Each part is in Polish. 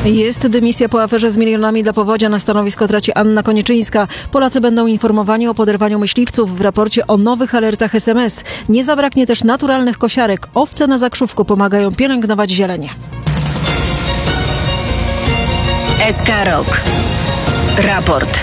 Jest dymisja po aferze z milionami dla powodzia. Na stanowisko traci Anna Konieczynska. Polacy będą informowani o poderwaniu myśliwców w raporcie o nowych alertach SMS. Nie zabraknie też naturalnych kosiarek. Owce na Zakrzówku pomagają pielęgnować zieleń. SK Rok. Raport.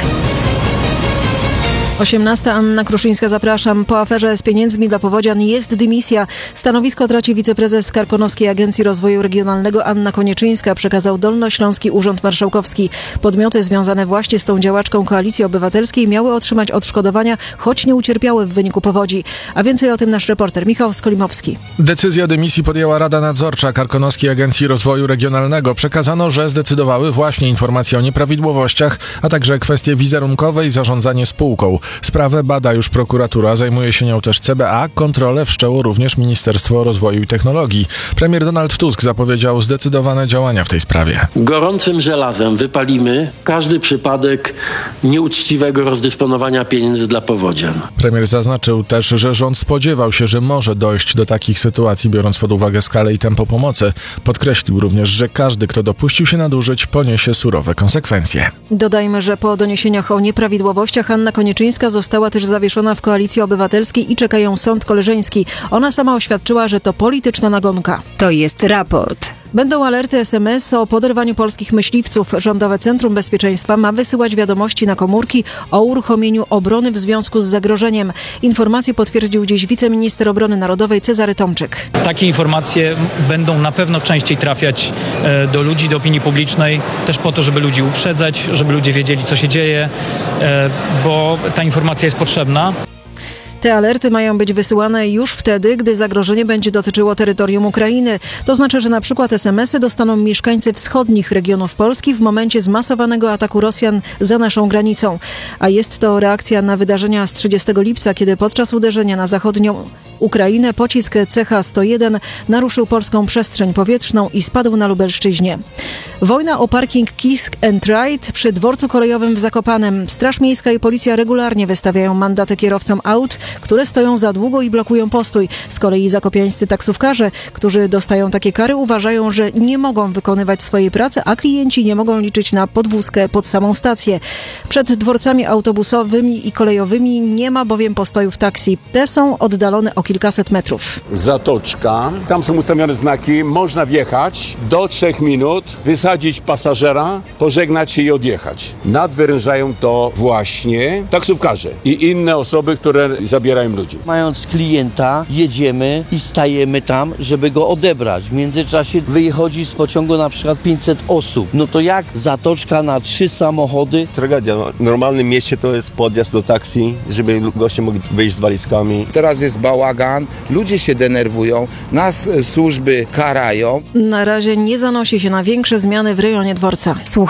18. Anna Kruszyńska, zapraszam. Po aferze z pieniędzmi dla powodzian jest dymisja. Stanowisko traci wiceprezes Karkonoskiej Agencji Rozwoju Regionalnego Anna Konieczynska, przekazał Dolnośląski Urząd Marszałkowski. Podmioty związane właśnie z tą działaczką Koalicji Obywatelskiej miały otrzymać odszkodowania, choć nie ucierpiały w wyniku powodzi. A więcej o tym nasz reporter Michał Skolimowski. Decyzję o dymisji podjęła Rada Nadzorcza Karkonoskiej Agencji Rozwoju Regionalnego. Przekazano, że zdecydowały właśnie informacje o nieprawidłowościach, a także kwestie wizerunkowe i zarządzanie spółką. Sprawę bada już prokuratura, zajmuje się nią też CBA, kontrolę wszczęło również Ministerstwo Rozwoju i Technologii. Premier Donald Tusk zapowiedział zdecydowane działania w tej sprawie. Gorącym żelazem wypalimy każdy przypadek nieuczciwego rozdysponowania pieniędzy dla powodzian. Premier zaznaczył też, że rząd spodziewał się, że może dojść do takich sytuacji, biorąc pod uwagę skalę i tempo pomocy. Podkreślił również, że każdy, kto dopuścił się nadużyć, poniesie surowe konsekwencje. Dodajmy, że po doniesieniach o nieprawidłowościach Anna Konieczynska została też zawieszona w Koalicji Obywatelskiej i czeka ją sąd koleżeński. Ona sama oświadczyła, że to polityczna nagonka. To jest raport. Będą alerty SMS o poderwaniu polskich myśliwców. Rządowe Centrum Bezpieczeństwa ma wysyłać wiadomości na komórki o uruchomieniu obrony w związku z zagrożeniem. Informację potwierdził dziś wiceminister obrony narodowej Cezary Tomczyk. Takie informacje będą na pewno częściej trafiać do ludzi, do opinii publicznej, też po to, żeby ludzi uprzedzać, żeby ludzie wiedzieli, co się dzieje, bo ta informacja jest potrzebna. Te alerty mają być wysyłane już wtedy, gdy zagrożenie będzie dotyczyło terytorium Ukrainy. To znaczy, że na przykład SMS-y dostaną mieszkańcy wschodnich regionów Polski w momencie zmasowanego ataku Rosjan za naszą granicą. A jest to reakcja na wydarzenia z 30 lipca, kiedy podczas uderzenia na zachodnią Ukrainę pocisk CH-101 naruszył polską przestrzeń powietrzną i spadł na Lubelszczyźnie. Wojna o parking Kiss and Ride przy dworcu kolejowym w Zakopanem. Straż Miejska i Policja regularnie wystawiają mandaty kierowcom aut, które stoją za długo i blokują postój. Z kolei zakopiańscy taksówkarze, którzy dostają takie kary, uważają, że nie mogą wykonywać swojej pracy, a klienci nie mogą liczyć na podwózkę pod samą stację. Przed dworcami autobusowymi i kolejowymi nie ma bowiem postojów taksi. Te są oddalone o kilkaset metrów. Zatoczka, tam są ustawione znaki, można wjechać do 3 minut, wysadzić pasażera, pożegnać się i odjechać. Nadwyrężają to właśnie taksówkarze i inne osoby, które zabierają ludzi. Mając klienta, jedziemy i stajemy tam, żeby go odebrać. W międzyczasie wychodzi z pociągu na przykład 500 osób. No to jak zatoczka na 3 samochody? Tragedia. W normalnym mieście to jest podjazd do taksi, żeby goście mogli wyjść z walizkami. Teraz jest bałagan, ludzie się denerwują, nas służby karają. Na razie nie zanosi się na większe zmiany w rejonie dworca.